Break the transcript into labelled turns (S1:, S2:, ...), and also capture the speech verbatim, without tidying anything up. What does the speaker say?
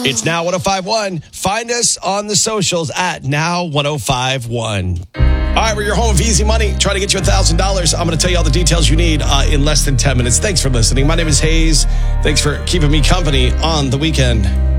S1: It's Now one oh five point one. Find us on the socials at Now one oh five point one. All right, we're your home of easy money. Trying to get you one thousand dollars. I'm going to tell you all the details you need uh, in less than ten minutes. Thanks for listening. My name is Hayes. Thanks for keeping me company on the weekend.